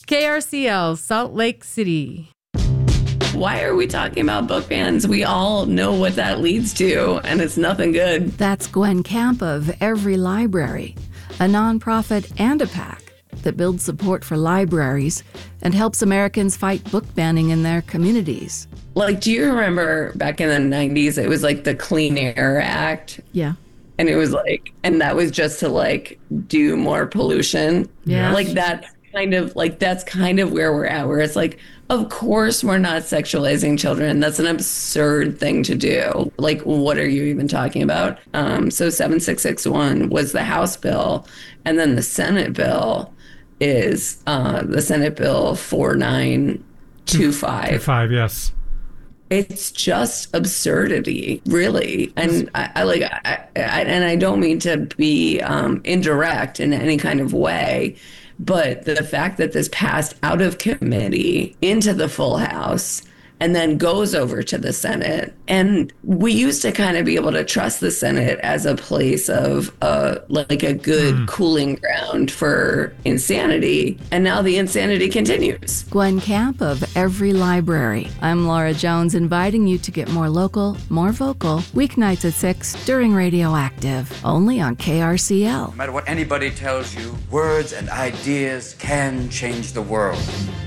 KRCL, Salt Lake City. Why are we talking about book bans? We all know what that leads to, and it's nothing good. That's Gwen Camp of Every Library, a nonprofit and a PAC that builds support for libraries and helps Americans fight book banning in their communities. Like, do you remember back in the 90s, it was like the Clean Air Act? Yeah. And it was like, and that was just to like do more pollution. Yeah. Like that's kind of where we're at, where it's like, of course we're not sexualizing children. That's an absurd thing to do. Like, what are you even talking about? So 7661 was the House bill, and then the Senate bill is the Senate bill 4925. Yes. It's just absurdity, really. And I don't mean to be indirect in any kind of way, but the fact that this passed out of committee into the full House and then goes over to the Senate. And we used to kind of be able to trust the Senate as a place of like a good cooling ground for insanity. And now the insanity continues. Gwen Camp of Every Library. I'm Laura Jones, inviting you to get more local, more vocal, weeknights at 6 during Radioactive, only on KRCL. No matter what anybody tells you, words and ideas can change the world.